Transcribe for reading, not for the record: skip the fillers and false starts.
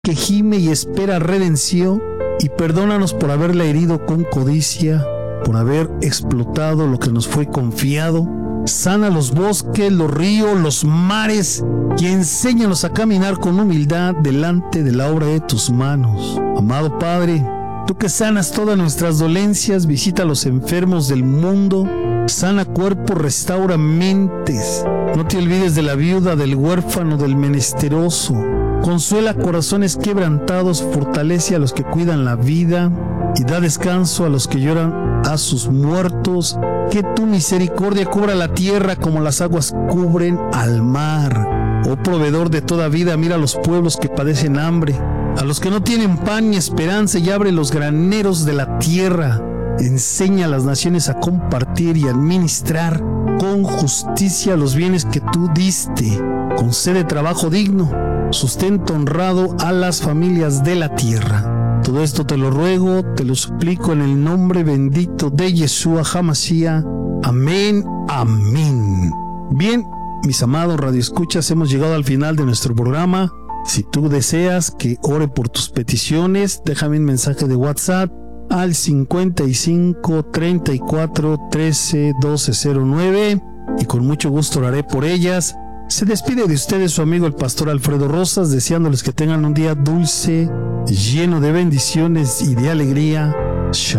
que gime y espera redención, y perdónanos por haberla herido con codicia, por haber explotado lo que nos fue confiado. Sana los bosques, los ríos, los mares, y enséñanos a caminar con humildad delante de la obra de tus manos. Amado Padre, tú que sanas todas nuestras dolencias, visita a los enfermos del mundo, sana cuerpos, restaura mentes. No te olvides de la viuda, del huérfano, del menesteroso. Consuela corazones quebrantados, fortalece a los que cuidan la vida y da descanso a los que lloran a sus muertos. Que tu misericordia cubra la tierra como las aguas cubren al mar. Oh proveedor de toda vida, mira a los pueblos que padecen hambre, a los que no tienen pan ni esperanza, y abre los graneros de la tierra. Enseña a las naciones a compartir y administrar con justicia los bienes que tú diste. Concede trabajo digno, sustento honrado a las familias de la tierra. Todo esto te lo ruego, te lo suplico en el nombre bendito de Yeshua HaMashiach. Amén, amén. Bien, mis amados radioescuchas, hemos llegado al final de nuestro programa. Si tú deseas que ore por tus peticiones, déjame un mensaje de WhatsApp al 55 34 13 12 09 y con mucho gusto oraré por ellas. Se despide de ustedes su amigo el pastor Alfredo Rosas, deseándoles que tengan un día dulce, lleno de bendiciones y de alegría. Shalom.